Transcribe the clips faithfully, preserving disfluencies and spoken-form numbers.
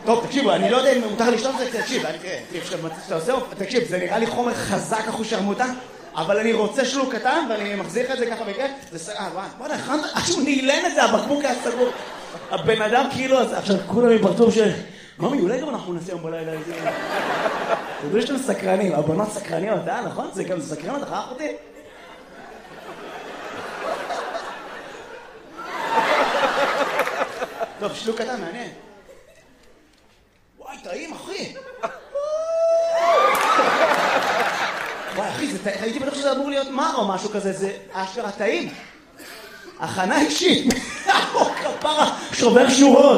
טוב, תקשיבו, אני לא יודע אם מותר לשתות את זה, תקשיב, תקשיב, זה נראה לי חומר חזק אחוז שרמוטה, אבל אני רוצה שלוק קטן, ואני מחזיק את זה ככה וכך, זה סגר, וואי, בוא נכנס, עשו נעילן את זה, הבקבוק היה סגור. הבן אדם כאילו, עכשיו כולם מפרצוף ש... ממי, אולי גם אנחנו נעשה יום בלילה את זה. תדעו שאתם סקרנים, הבנות סקרניות, אה, נכון? זה גם סקרנות, אחר אחותי? טוב, שלוק קטן, מעניין. וואי, טעים, אחי. וואי, אחי, הייתי בטוח שזה אמור להיות מר או משהו כזה, זה אשכרה טעים. הכנה אישית. כפרה, שובר שורות.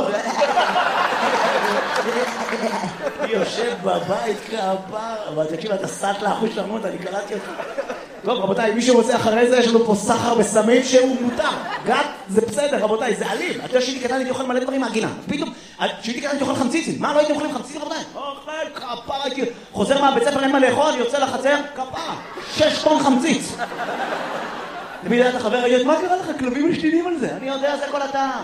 יושב בבית כפרה. אבל תקשיב, אתה סט לאחוז שרמות, אני קראתי אותך. טוב, רבותיי, מי שרוצה אחרי זה, יש לנו פה סחר בסמים שהוא מותר. גת, זה בסדר, רבותיי, זה אלים. אתה שהייתי קטן, הייתי אוכל מלא דברים מהגינה. פתאום, שהייתי קטן, הייתי אוכל חמציצים. מה, לא הייתי אוכלים חמציצים, רבותיי? אוכל, כפרה, הייתי... חוזר מהבית ספר, אין מה לאכול, יוצא לחצר, כפרה. שש טון חמציץ. למי דעת החבר, היית, מה קרה לך? כלבים משתינים על זה. אני יודע, זה כל הטעם.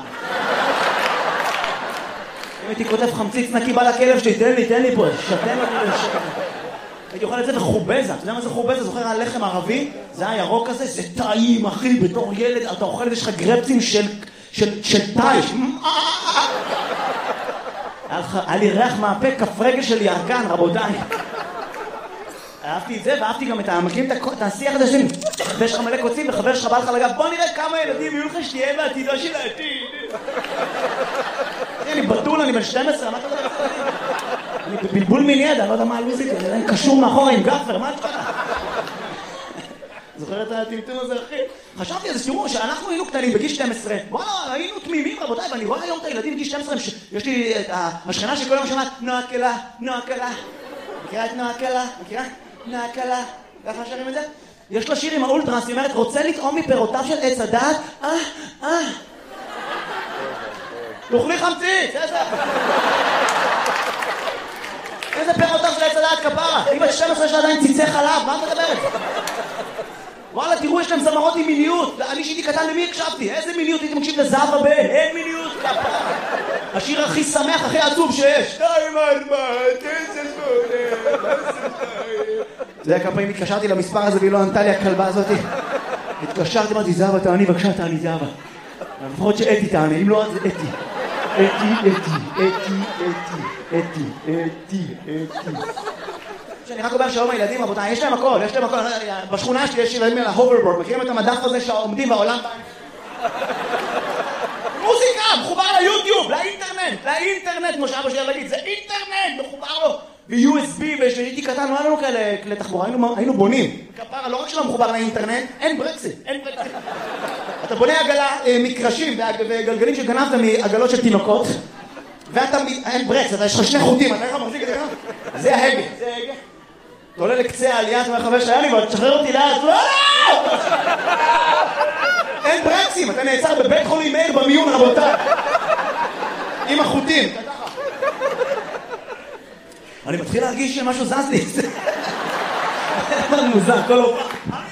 אם הייתי כותב חמציץ נקי בא לכלב שלי, תן לי, תן לי פה, שתן אותי לשקר. הייתי אוכל את זה בחובזה, אתה יודע מה זה חובזה? זוכר על לחם ערבי? זה הירוק הזה, זה טעים, אחי, בתור ילד, אתה אוכל את זה, יש לך גרפצים של, של, של טייש. היה לי ריח מהפה, כף רגל של ירקן, רבותיי. אהבתי את זה, ואהבתי גם את המקים את השיח הזה שלי. ויש לך מלא קוצים, וחבר שלך בא לך לגב, בוא נראה כמה ילדים יהיו לך שתהיה בעתידו של העתיד. אני בטול, אני בן שתים עשרה, מה אתה יודע? אני בבלבול מיני ידע, אני לא יודע מה הלוזית, אני קשור מאחורה עם גפר, מה אתה יודע? זוכר את הטמטום הזה, אחי? חשבתי על זה, תראו, שאנחנו היינו קטנים בגיל שתים עשרה, וואלה, היינו תמימים, רבותיי, ואני רואה היום את הילדים בגיל שתים עשרה, יש לי את השכנה שכל יום שומעת, נועה קלה, נועה קלה. מכירה את נועה קלה? מכירה? נועה קלה. ככה שרים את זה? יש לה שיר עם האולטרס, היא אומרת, רוצה לטעום מפירותיו של עץ הדעת? אה, אה. תאכלי חמציץ, איזה... איזה פירותיו של עץ הדעת כפרה? היא בת שתים עשרה שעדיין ציצי חלב, מה את מדברת? וואלה, תראו, יש להם זמרות עם מיניות. אני שהייתי קטן, למי הקשבתי? איזה מיניות? הייתי מקשיב לזהבה ב... אין מיניות, כפרה. השיר הכי שמח, הכי עצוב שיש. שתיים ארבע, תשע שמונה, זה היה כמה פעמים התקשרתי למספר הזה והיא לא ענתה לי הכלבה הזאת. התקשרתי, אמרתי, זהבה, תעני, בבקשה, תעני, זהבה. לפחות שאתי תעני, אם לא, זה אתי. אתי, אתי, אתי, אתי, אתי, אתי, אתי. שאני רק אומר שהיום הילדים, רבותיי, יש להם הכל, יש להם הכל. בשכונה שלי יש ילדים על ההוברבורד, מכירים את המדף הזה שעומדים בעולם? מוזיקה, מחובר ליוטיוב, לאינטרנט, לאינטרנט, כמו שאבא שלי להגיד, זה אינטרנט, מחובר לו. ב-יו אס בי, ושהייתי קטן, לא היה לנו כאלה כלי תחבורה, היינו בונים. כפרה, לא רק שלא מחובר לאינטרנט, אין ברקסית, אין ברקסית. אתה בונה עגלה, מקרשים וגלגלים שגנבת מעגלות של תינוקות, ואתה, אין ברקס, אתה יש לך שני חוטים, אתה איך מחזיק את זה ככה? זה ההגה, זה ההגה. אתה עולה לקצה העלייה, אתה אומר חבר שהיה לי, ואתה תשחרר אותי לאט, לא, לא! אין ברקסים, אתה נעצר בבית חולים מאיר במיון, רבותיי. עם החוטים. אני מתחיל להרגיש שמשהו זז לי. זה מוזר, כל הופעה.